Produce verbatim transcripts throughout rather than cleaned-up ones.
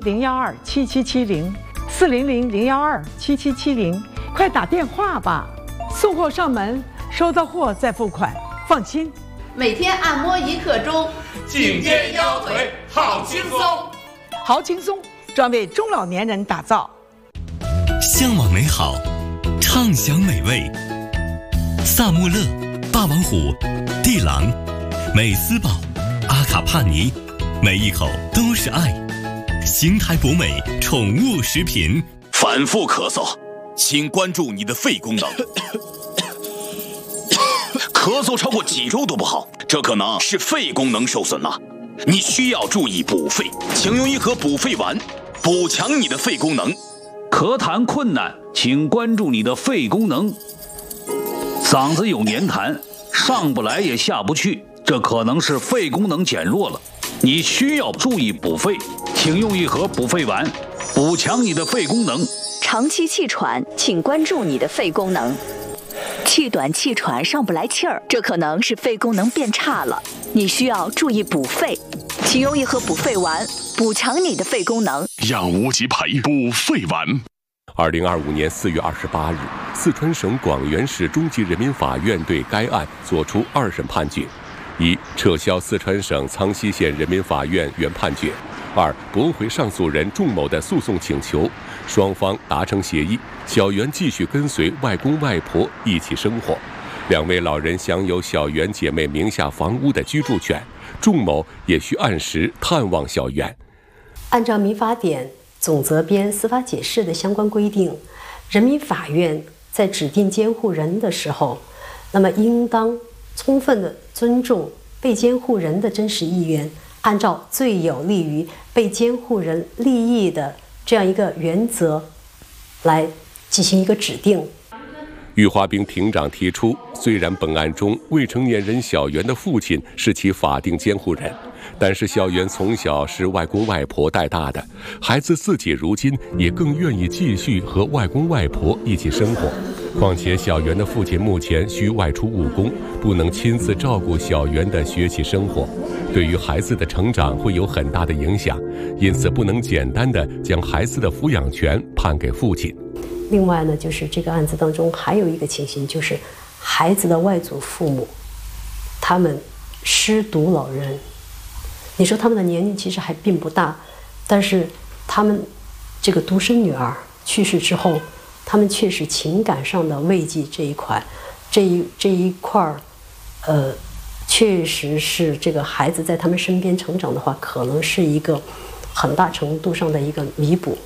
零幺二七七七零，四零零零幺二七七七零，快打电话吧！送货上门，收到货再付款，放心。 每天按摩一刻钟， 颈肩腰腿好轻松， 好轻松，专为中老年人打造。 向往美好，畅享美味。萨穆勒、霸王虎、地朗、美斯宝、阿卡帕尼，每一口都是爱。邢台博美宠物食品。 反复咳嗽，请关注你的肺功能。咳嗽超过几周都不好，这可能是肺功能受损了。你需要注意补肺，请用一盒补肺丸，补强你的肺功能。 咳痰困难，请关注你的肺功能。嗓子有黏痰，上不来也下不去，这可能是肺功能减弱了。你需要注意补肺，请用一盒补肺丸，补强你的肺功能。 长期气喘，请关注你的肺功能。气短气喘上不来气儿，这可能是肺功能变差了，你需要注意补肺，请用一盒补肺丸，补强你的肺功能。 养无极培补肺丸。 二零二五年四月二十八日，四川省广元市中级人民法院对该案作出二审判决：一、撤销四川省苍溪县人民法院原判决；二、驳回上诉人仲某的诉讼请求，双方达成协议，小袁继续跟随外公外婆一起生活，两位老人享有小袁姐妹名下房屋的居住权，仲某也需按时探望小袁。 按照民法典总则编司法解释的相关规定，人民法院在指定监护人的时候，那么应当充分的尊重被监护人的真实意愿，按照最有利于被监护人利益的这样一个原则来进行一个指定。 俞华斌庭长提出，虽然本案中未成年人小袁的父亲是其法定监护人，但是小袁从小是外公外婆带大的，孩子自己如今也更愿意继续和外公外婆一起生活。况且小袁的父亲目前需外出务工，不能亲自照顾小袁的学习生活，对于孩子的成长会有很大的影响，因此不能简单的将孩子的抚养权判给父亲。 另外呢，就是这个案子当中还有一个情形，就是孩子的外祖父母他们失独老人，你说他们的年龄其实还并不大，但是他们这个独生女儿去世之后，他们确实情感上的慰藉这一块这一这一块儿呃确实是这个孩子在他们身边成长的话，可能是一个很大程度上的一个弥补。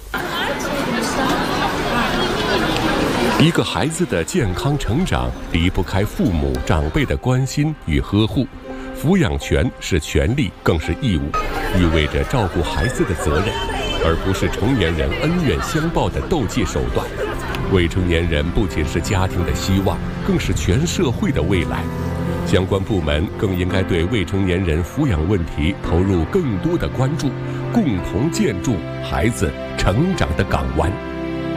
一个孩子的健康成长离不开父母长辈的关心与呵护，抚养权是权利更是义务，意味着照顾孩子的责任，而不是成年人恩怨相报的斗技手段。未成年人不仅是家庭的希望，更是全社会的未来。相关部门更应该对未成年人抚养问题投入更多的关注，共同建筑孩子成长的港湾。